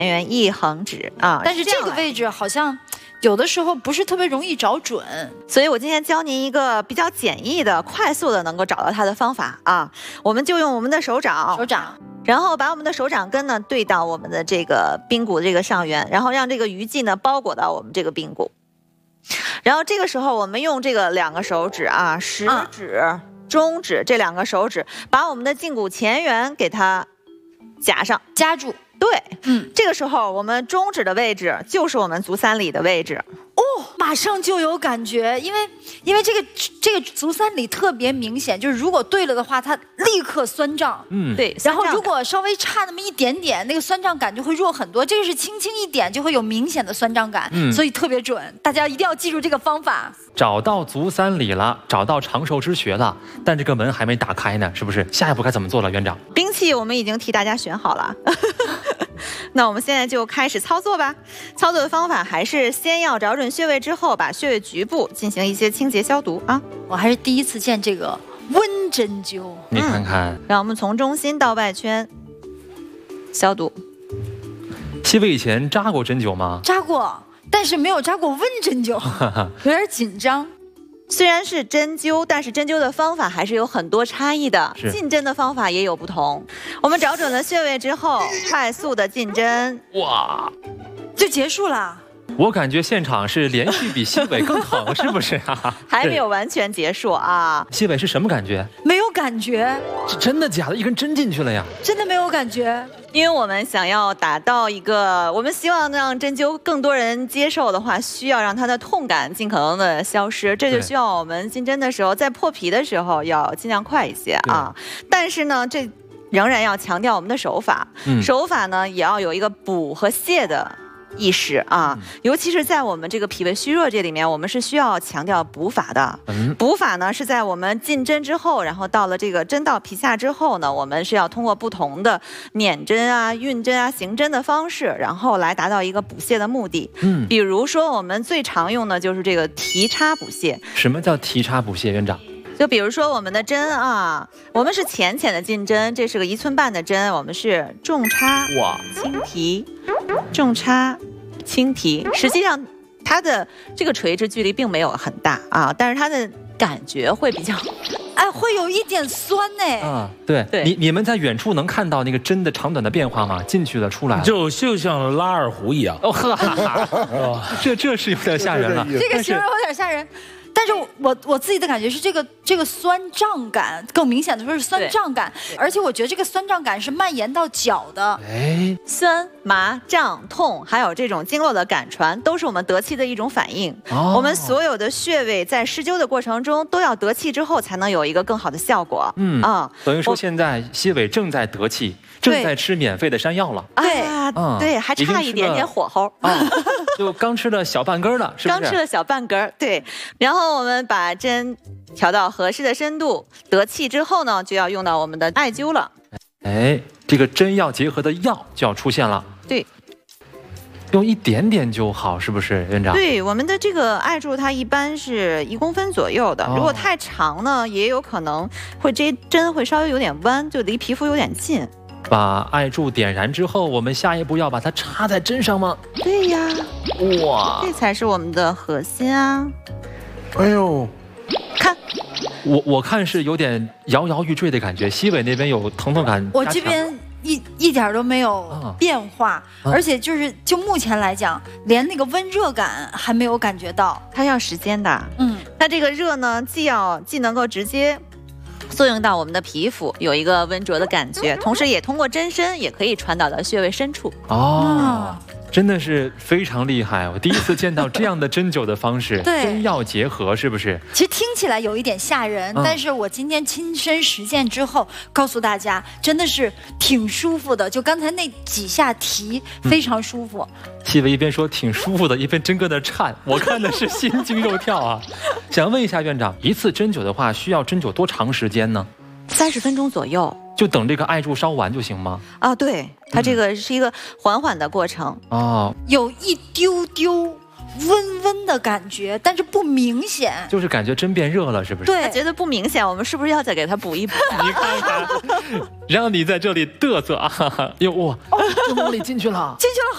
圆一横指啊。 但是这个位置好像有的时候不是特别容易找准， 所以我今天教您一个比较简易的、快速的能够找到它的方法啊。我们就用我们的手掌，然后把我们的手掌根呢对到我们的这个髌骨的这个上缘，然后让这个鱼际呢包裹到我们这个髌骨。然后这个时候我们用这个2个手指啊，食指、中指这2个手指，把我们的胫骨前缘给它夹上， 夹住。 对，这个时候我们中指的位置就是我们足三里的位置。 哦，马上就有感觉，因为这个足三里特别明显，就是如果对了的话，它立刻酸胀。 对。 然后如果稍微差那么一点点，那个酸胀感就会弱很多。这个是轻轻一点就会有明显的酸胀感，所以特别准。大家一定要记住这个方法。 找到足三里了，找到长寿之穴了，但这个门还没打开呢，是不是？下一步该怎么做了，院长？ 兵器我们已经替大家选好了。那我们现在就开始操作吧。操作的方法还是先要找准穴位，之后把穴位局部进行一些清洁消毒啊。 我还是第一次见这个温针灸， 你看看， 让我们从中心到外圈消毒。 西北以前扎过针灸吗？ 扎过，但是没有扎过温针灸，有点紧张。 虽然是针灸，但是针灸的方法还是有很多差异的，进针的方法也有不同。我们找准了穴位之后，快速的进针， 哇， 就结束了。 我感觉现场是连续比西北更疼，是不是啊？ 还没有完全结束啊。 西北是什么感觉？ 没有感觉。 是真的假的？一根针进去了呀？ 真的没有感觉。 因为我们想要达到一个，我们希望让针灸更多人接受的话，需要让它的痛感尽可能的消失，这就需要我们进针的时候，在破皮的时候要尽量快一些啊。但是呢，这仍然要强调我们的手法，手法呢也要有一个补和泻的意识啊，尤其是在我们这个脾胃虚弱这里面，我们是需要强调补法的。补法呢是在我们进针之后，然后到了这个针到皮下之后呢，我们是要通过不同的捻针啊、运针啊、行针的方式，然后来达到一个补泻的目的。比如说我们最常用的就是这个提插补泻。 什么叫提插补泻，院长？ 就比如说我们的针啊，我们是浅浅的进针，这是个1寸半的针，我们是重插轻提，重插轻提。实际上它的这个垂直距离并没有很大啊，但是它的感觉会比较， 会有一点酸呢。 对，你们在远处能看到那个针的长短的变化吗？进去了，出来了， 就像拉二胡一样。 哦呵，这是有点吓人了。 这个形容有点吓人。但是我自己的感觉是这个酸胀感更明显的说是酸胀感，而且我觉得这个酸胀感是蔓延到脚的。 酸麻胀痛，还有这种经络的感传，都是我们得气的一种反应。我们所有的穴位在施灸的过程中都要得气之后，才能有一个更好的效果。 等于说现在西北正在得气，正在吃免费的山药了。 对，还差一点点火候。 就刚吃了小半根了，是不是？ 刚吃了小半根，对。然后我们把针调到合适的深度，得气之后呢，就要用到我们的艾灸了。 这个针药结合的药就要出现了。对，用一点点就好，是不是，院长？对， 我们的这个艾柱它一般是1公分左右的，如果太长呢，也有可能会这针会稍微有点弯，就离皮肤有点近。 把艾柱点燃之后，我们下一步要把它插在针上吗？ 对呀， 哇， 这才是我们的核心啊！ 哎呦， 看， 我看是有点摇摇欲坠的感觉，西北那边有疼痛感， 我这边一点都没有变化，而且就目前来讲，连那个温热感还没有感觉到， 它要时间的。它这个热呢，既能够直接作用到我们的皮肤，有一个温灼的感觉，同时也通过针身也可以传导到穴位深处。 真的是非常厉害，我第一次见到这样的针灸的方式， 对， 针药结合，是不是？ 其实听起来有一点吓人，但是我今天亲身实践之后，告诉大家真的是挺舒服的，就刚才那几下提非常舒服。 西北一边说挺舒服的，一边真跟那颤，我看的是心惊肉跳啊。想问一下院长，一次针灸的话，需要针灸多长时间呢？30分钟左右。就等这个艾柱烧完就行吗？对，它这个是一个缓缓的过程。 有一丢丢温温的感觉，但是不明显， 就是感觉针变热了，是不是？ 对，觉得不明显，我们是不是要再给它补一补？ 你看看，让你在这里嘚瑟啊！哟哇，就往里进去了， 进去了